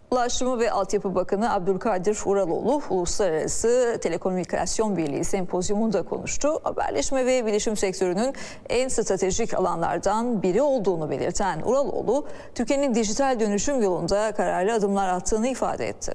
Ulaştırma ve Altyapı Bakanı Abdülkadir Uraloğlu, Uluslararası Telekomünikasyon Birliği sempozyumunda konuştu. Haberleşme ve bilişim sektörünün en stratejik alanlardan biri olduğunu belirten Uraloğlu, Türkiye'nin dijital dönüşüm yolunda kararlı adımlar attığını ifade etti.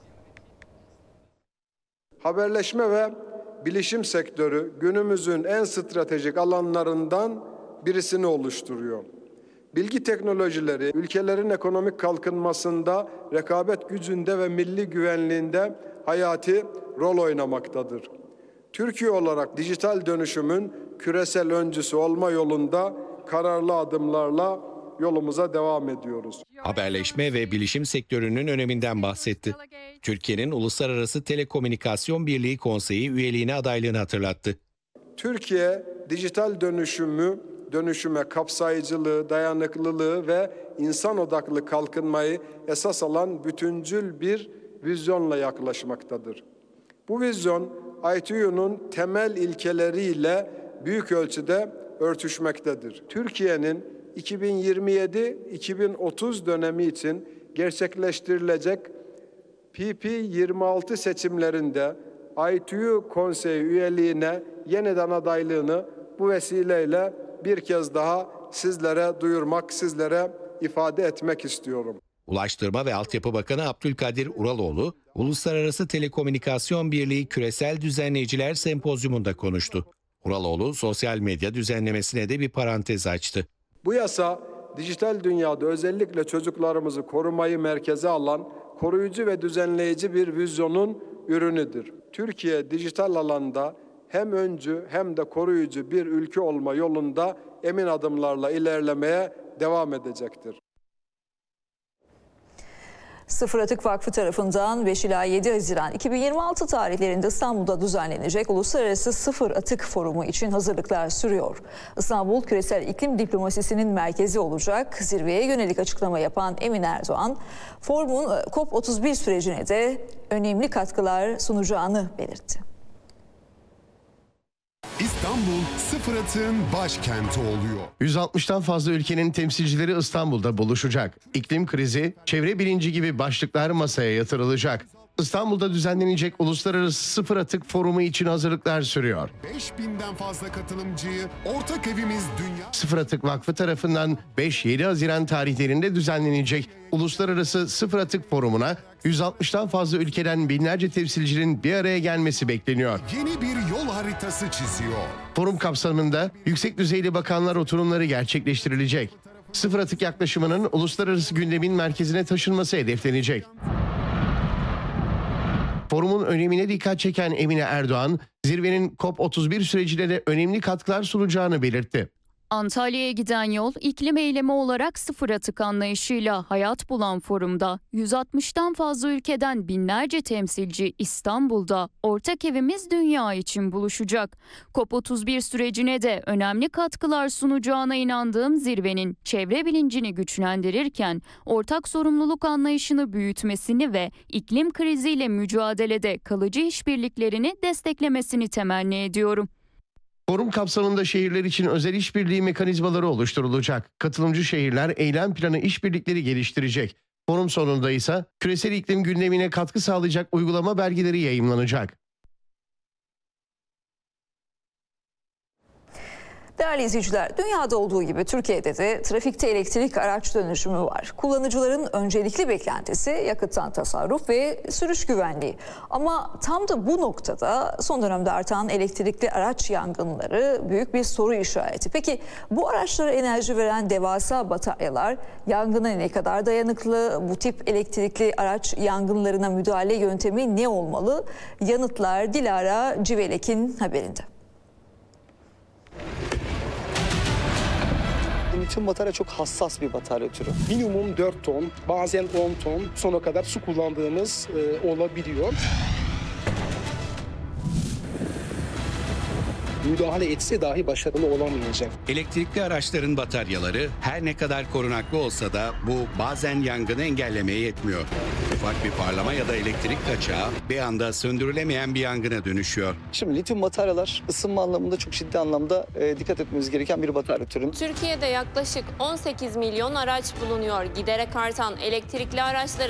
Haberleşme ve bilişim sektörü günümüzün en stratejik alanlarından birisini oluşturuyor. Bilgi teknolojileri ülkelerin ekonomik kalkınmasında, rekabet gücünde ve milli güvenliğinde hayati rol oynamaktadır. Türkiye olarak dijital dönüşümün küresel öncüsü olma yolunda kararlı adımlarla yolumuza devam ediyoruz. Haberleşme ve bilişim sektörünün öneminden bahsetti. Türkiye'nin Uluslararası Telekomünikasyon Birliği Konseyi üyeliğine adaylığını hatırlattı. Türkiye dijital dönüşüme kapsayıcılığı, dayanıklılığı ve insan odaklı kalkınmayı esas alan bütüncül bir vizyonla yaklaşmaktadır. Bu vizyon ITU'nun temel ilkeleriyle büyük ölçüde örtüşmektedir. Türkiye'nin 2027-2030 dönemi için gerçekleştirilecek PP26 seçimlerinde ITU Konseyi üyeliğine yeniden adaylığını bu vesileyle bir kez daha sizlere duyurmak, sizlere ifade etmek istiyorum. Ulaştırma ve Altyapı Bakanı Abdülkadir Uraloğlu, Uluslararası Telekomünikasyon Birliği Küresel Düzenleyiciler Sempozyumunda konuştu. Uraloğlu, sosyal medya düzenlemesine de bir parantez açtı. Bu yasa, dijital dünyada özellikle çocuklarımızı korumayı merkeze alan koruyucu ve düzenleyici bir vizyonun ürünüdür. Türkiye dijital alanda hem öncü hem de koruyucu bir ülke olma yolunda emin adımlarla ilerlemeye devam edecektir. Sıfır Atık Vakfı tarafından 5 ila 7 Haziran 2026 tarihlerinde İstanbul'da düzenlenecek Uluslararası Sıfır Atık Forumu için hazırlıklar sürüyor. İstanbul küresel iklim diplomasisinin merkezi olacak. Zirveye yönelik açıklama yapan Emin Erdoğan, forumun COP31 sürecine de önemli katkılar sunacağını belirtti. İstanbul sıfır atığın başkenti oluyor. 160'tan fazla ülkenin temsilcileri İstanbul'da buluşacak. İklim krizi, çevre bilinci gibi başlıklar masaya yatırılacak. İstanbul'da düzenlenecek Uluslararası Sıfır Atık Forumu için hazırlıklar sürüyor. 5000'den fazla katılımcıyı Ortak Evimiz Dünya... Sıfır Atık Vakfı tarafından 5-7 Haziran tarihlerinde düzenlenecek Uluslararası Sıfır Atık Forumu'na 160'tan fazla ülkeden binlerce temsilcinin bir araya gelmesi bekleniyor. Yeni bir yol haritası çiziyor. Forum kapsamında yüksek düzeyli bakanlar oturumları gerçekleştirilecek. Sıfır atık yaklaşımının uluslararası gündemin merkezine taşınması hedeflenecek. Forumun önemine dikkat çeken Emine Erdoğan, zirvenin COP31 sürecine de önemli katkılar sunacağını belirtti. Antalya'ya giden yol iklim eylemi olarak sıfır atık anlayışıyla hayat bulan forumda 160'tan fazla ülkeden binlerce temsilci İstanbul'da Ortak Evimiz Dünya için buluşacak. COP31 sürecine de önemli katkılar sunacağına inandığım zirvenin çevre bilincini güçlendirirken ortak sorumluluk anlayışını büyütmesini ve iklim kriziyle mücadelede kalıcı işbirliklerini desteklemesini temenni ediyorum. Forum kapsamında şehirler için özel işbirliği mekanizmaları oluşturulacak. Katılımcı şehirler eylem planı işbirlikleri geliştirecek. Forum sonunda ise küresel iklim gündemine katkı sağlayacak uygulama belgeleri yayımlanacak. Değerli izleyiciler, dünyada olduğu gibi Türkiye'de de trafikte elektrik araç dönüşümü var. Kullanıcıların öncelikli beklentisi yakıttan tasarruf ve sürüş güvenliği. Ama tam da bu noktada son dönemde artan elektrikli araç yangınları büyük bir soru işareti. Peki bu araçlara enerji veren devasa bataryalar yangına ne kadar dayanıklı? Bu tip elektrikli araç yangınlarına müdahale yöntemi ne olmalı? Yanıtlar Dilara Civelek'in haberinde. Lityum batarya çok hassas bir batarya türü. Minimum 4 ton, bazen 10 ton sona kadar su kullandığımız olabiliyor. Müdahale etse dahi başarılı olamayacak. Elektrikli araçların bataryaları her ne kadar korunaklı olsa da bu bazen yangını engellemeye yetmiyor. Ufak bir parlama ya da elektrik kaçağı bir anda söndürülemeyen bir yangına dönüşüyor. Şimdi lityum bataryalar ısınma anlamında çok ciddi anlamda dikkat etmemiz gereken bir batarya türü. Türkiye'de yaklaşık 18 milyon araç bulunuyor. Giderek artan elektrikli araçların